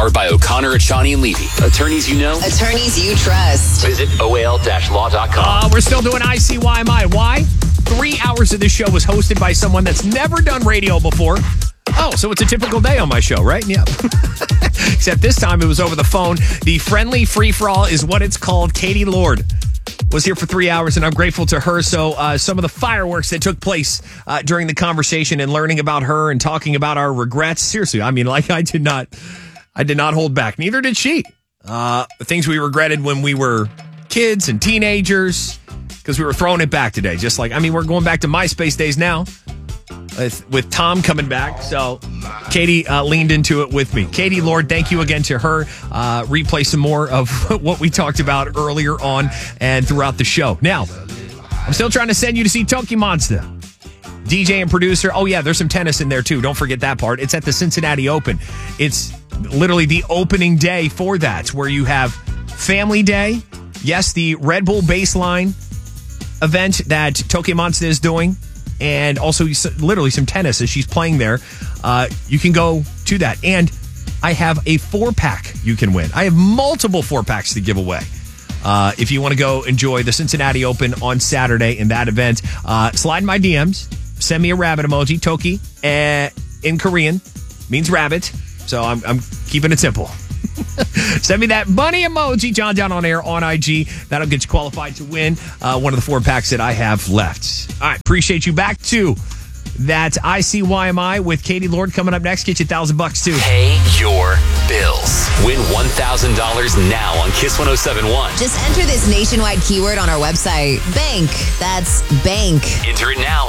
Powered by O'Connor, Achani, and Levy. Attorneys you know. Attorneys you trust. Visit OAL-law.com. We're still doing ICYMI. Why? 3 hours of this show was hosted by someone that's never done radio before. Oh, so it's a typical day on my show, right? Yep. Except this time it was over the phone. The friendly free-for-all is what it's called. Katie Lord was here for 3 hours, and I'm grateful to her. So some of the fireworks that took place during the conversation and learning about her and talking about our regrets. Seriously, I mean, like I did not hold back. Neither did she. The things we regretted when we were kids and teenagers, because we were throwing it back today. Just like, I mean, we're going back to MySpace days now with Tom coming back. So Katie leaned into it with me. Katie Lord, thank you again to her. Replay some more of what we talked about earlier on and throughout the show. Now, I'm still trying to send you to see Toki Monster. DJ and producer. Oh, yeah, there's some tennis in there, too. Don't forget that part. It's at the Cincinnati Open. It's literally the opening day for that, where you have Family Day. Yes, the Red Bull Baseline event that Toki Monster is doing. And also literally some tennis as she's playing there. You can go to that. And I have a 4-pack you can win. I have multiple 4-packs to give away. If you want to go enjoy the Cincinnati Open on Saturday in that event, slide in my DMs. Send me a rabbit emoji. Toki in Korean means rabbit. So I'm keeping it simple. Send me that bunny emoji, John Down on Air on IG. That'll get you qualified to win one of the 4-packs that I have left. All right, appreciate you. Back to that ICYMI with Katie Lord coming up next. Get you $1,000 too. Pay your bills. Win $1,000 now on Kiss 107.1. Just enter this nationwide keyword on our website. Bank. That's bank. Enter it now